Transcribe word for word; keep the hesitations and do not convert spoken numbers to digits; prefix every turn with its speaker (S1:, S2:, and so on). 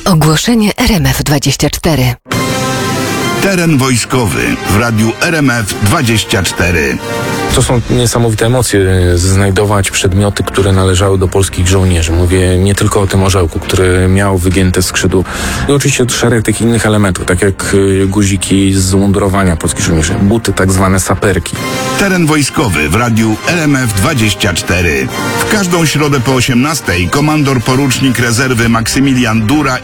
S1: Ogłoszenie R M F dwadzieścia cztery.
S2: Teren wojskowy w radiu R M F dwadzieścia cztery.
S3: To są niesamowite emocje, znajdować przedmioty, które należały do polskich żołnierzy. Mówię nie tylko o tym orzełku, który miał wygięte skrzydło. I oczywiście szereg tych innych elementów, tak jak guziki z mundurowania polskich żołnierzy, buty, tak zwane saperki.
S2: Teren wojskowy w radiu R M F dwadzieścia cztery. W każdą środę po osiemnastej komandor porucznik rezerwy Maksymilian Dura